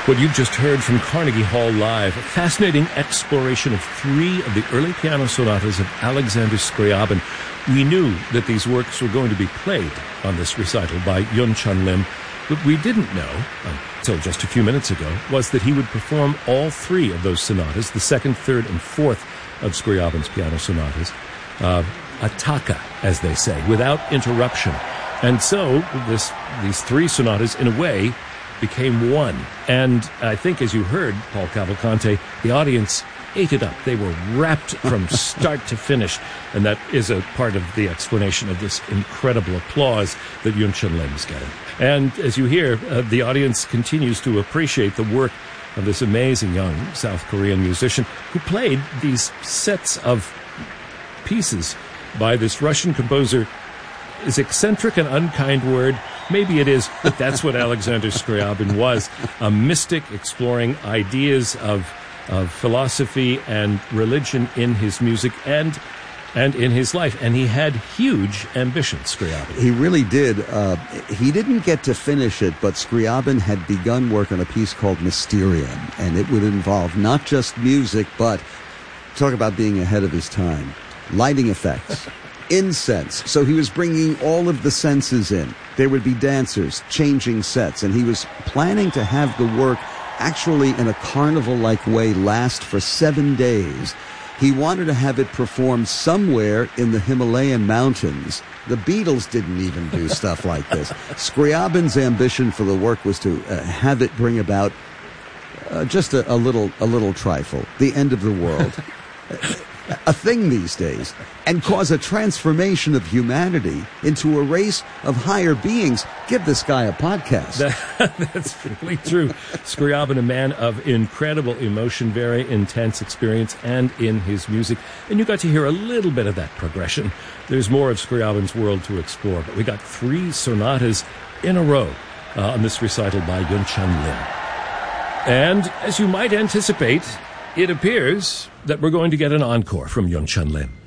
What you've just heard from Carnegie Hall Live, a fascinating exploration of three of the early piano sonatas of Alexander Scriabin. We knew that these works were going to be played on this recital by Yun Chun Lim. What we didn't know, until just a few minutes ago, was that he would perform all three of those sonatas, the second, third, and fourth of Scriabin's piano sonatas, attacca, as they say, without interruption. And so these three sonatas, in a way, became one. And I think, as you heard, Paul Cavalcante, the audience ate it up. They were wrapped from start to finish. And that is a part of the explanation of this incredible applause that Yun Chun Lim is getting. And as you hear, the audience continues to appreciate the work of this amazing young South Korean musician who played these sets of pieces by this Russian composer. Is eccentric an unkind word? Maybe it is, but that's what Alexander Scriabin was, a mystic exploring ideas of philosophy and religion in his music and in his life. And he had huge ambitions, Scriabin. He really did. He didn't get to finish it, but Scriabin had begun work on a piece called Mysterium, and it would involve not just music, but talk about being ahead of his time, lighting effects. Incense. So he was bringing all of the senses in. There would be dancers, changing sets, and he was planning to have the work actually in a carnival-like way last for 7 days. He wanted to have it performed somewhere in the Himalayan mountains. The Beatles didn't even do stuff like this. Scriabin's ambition for the work was to have it bring about just a little trifle, the end of the world. A thing these days, and cause a transformation of humanity into a race of higher beings. Give this guy a podcast. That's really true. Scriabin, a man of incredible emotion, very intense experience, and in his music. And you got to hear a little bit of that progression. There's more of Scriabin's world to explore, but we got three sonatas in a row on this recital by Yun Chun Lim. And as you might anticipate, it appears that we're going to get an encore from Yun Chun Lim.